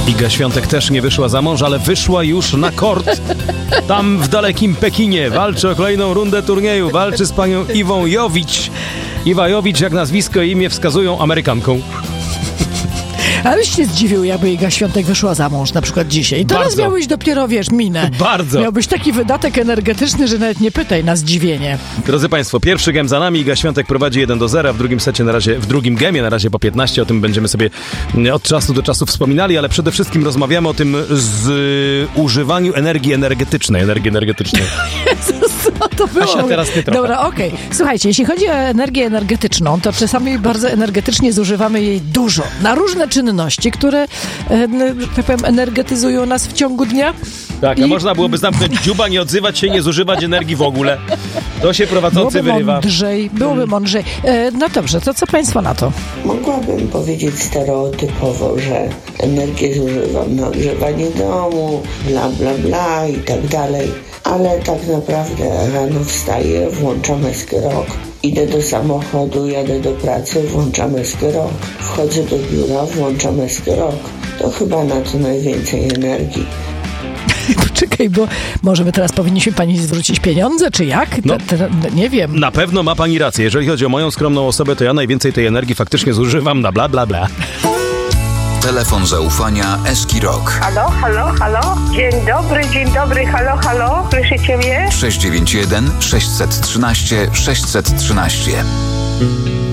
Iga Świątek też nie wyszła za mąż, ale wyszła już na kort. Tam w dalekim Pekinie walczy o kolejną rundę turnieju. Walczy z panią Iwą Jowicz. Iwa Jowicz, jak nazwisko i imię wskazują, Amerykanką. A byś się zdziwił, jakby Iga Świątek wyszła za mąż na przykład dzisiaj. Teraz Bardzo. miałbyś dopiero, minę. Bardzo. Miałbyś taki wydatek energetyczny, że nawet nie pytaj na zdziwienie. Drodzy Państwo, pierwszy gem za nami. Iga Świątek prowadzi 1-0. W drugim gemie na razie po 15. O tym będziemy sobie od czasu do czasu wspominali, ale przede wszystkim rozmawiamy o tym używaniu energii energetycznej. Jezus, co to było? Asia, teraz ty trochę. Dobra, okej. Słuchajcie, jeśli chodzi o energię energetyczną, to czasami bardzo energetycznie zużywamy jej dużo. Na różne czynności, które, tak powiem, energetyzują nas w ciągu dnia. Tak, a można byłoby zamknąć dziuba, nie odzywać się, nie zużywać energii w ogóle. To się prowadzący wyrywa. Byłoby mądrzej. No dobrze, to co Państwo na to? Mogłabym powiedzieć stereotypowo, że energię zużywam na ogrzewanie domu, bla bla bla i tak dalej. Ale tak naprawdę rano wstaję, włączam Esky-Rock. Idę do samochodu, jadę do pracy, włączam Esky-Rock. Wchodzę do biura, włączam Esky-Rock. To chyba na to najwięcej energii. Poczekaj, bo może my teraz powinniśmy pani zwrócić pieniądze, czy jak? Nie wiem. Na pewno ma pani rację. Jeżeli chodzi o moją skromną osobę, to ja najwięcej tej energii faktycznie zużywam na bla bla bla. Telefon zaufania Esky-Rock. Halo? Dzień dobry, halo, słyszycie mnie? 691 613 613.